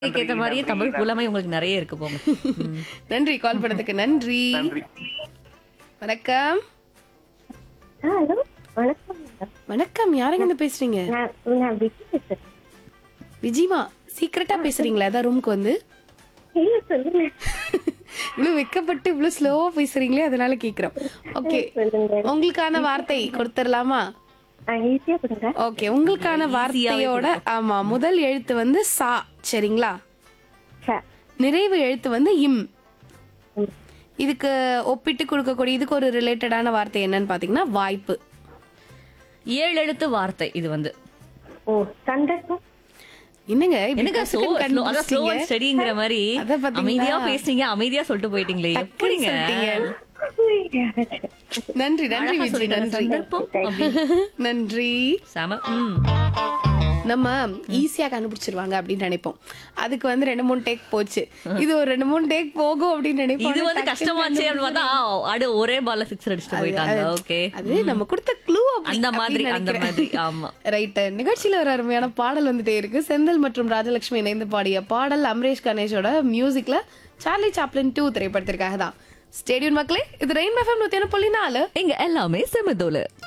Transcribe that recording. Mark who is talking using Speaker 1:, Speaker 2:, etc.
Speaker 1: ஏத்த மாதிரியே தமிழ் புலமை உங்களுக்கு நிறைய இருக்கு போங்க.
Speaker 2: நன்றி கால் பண்ணதுக்கு நன்றி.
Speaker 3: நன்றி.
Speaker 2: வணக்கம்.
Speaker 4: ஹலோ வணக்கம் மேடம்.
Speaker 2: வணக்கம், யாருங்க இருந்து பேசுறீங்க?
Speaker 4: நான் விஜி பேசுறேன்.
Speaker 2: விஜிமா, சீக்கிரட்டா பேசுறீங்களா? அதான் ரூமுக்கு வந்து
Speaker 4: இல்ல சொல்லுங்க.
Speaker 2: இவ்வளவு வெக்கப்பட்டு இவ்வளவு ஸ்லோவா பேசுறீங்களே, அதனால கேக்குறோம். ஓகே,
Speaker 4: சொல்லுங்க.
Speaker 2: உங்களுக்கான வார்த்தை கொடுத்துடலாமா?
Speaker 4: ஈஸியா கொடுங்க.
Speaker 2: ஓகே, உங்களுக்கான வார்த்தையோட ஆமா முதல் எழுத்து வந்து சா, சரிங்களா?
Speaker 4: ச-
Speaker 2: நிறைவு எழுத்து வந்து இம்.
Speaker 4: ம்.
Speaker 2: இதுக்கு ஒப்பிட்டு கொடுக்கக்கூடிய இதுக்கு ஒரு ரிலேட்டடான வார்த்தை என்னன்னு பாத்தீங்கன்னா வாய்ப்பு.
Speaker 1: 7 எழுத்து வார்த்தை இது வந்து.
Speaker 4: ஓ சந்தர்ப்பம்.
Speaker 2: என்னங்க இப்படி
Speaker 1: எனக்கு
Speaker 2: டக்குன்னு கண்டுபிடிச்சிட்டீங்க?
Speaker 1: ஸ்டடிங்கிற மாதிரி
Speaker 2: அத பாத்தீங்களா?
Speaker 1: அமைதியா பேசுறீங்க, அமைதியா சொல்லிட்டு போயிட்டீங்களே, எப்படிங்க?
Speaker 2: நன்றி நன்றி
Speaker 1: அழகா
Speaker 2: விஜி,
Speaker 1: சொல்லிட்டாங்க,
Speaker 2: நன்றி
Speaker 1: சந்தர்ப்பம் அப்படி.
Speaker 2: நன்றி.
Speaker 1: செம.
Speaker 2: நம்ம ஈஸியா கண்டுபிடிச்சிருவாங்க அப்படின்னு நினைப்போம். அதுக்கு வந்து 2-3 டேக் போச்சு. இது ஒரு 2-3 டேக் போகும் அப்படின்னு நினைப்போம்.
Speaker 1: இது வந்து கஷ்டமாச்சே அப்படின்னு பார்த்தா அடு ஒரே பால்ல 6 அடிச்சுட்டு போயிட்டாங்க. ஓகே,
Speaker 2: அது நம்ம கொடுத்த க்ளூ
Speaker 1: அந்த மாதிரி. ஆமா,
Speaker 2: ரைட். நிகழ்ச்சியில ஒரு அருமையான பாடல் வந்துட்டே இருக்கு. செந்தில் மற்றும் ராஜலட்சுமி இணைந்து பாடிய பாடல் அமரேஷ் கணேஷோட மியூசிக்ல சார்லி சாப்ளின் 2 திரைப்படத்திற்காக தான். ஸ்டேடியம் மக்களே, இது ரெயின் எஃப்எம் 101.4.
Speaker 1: இங்க எல்லாமே செமதோல.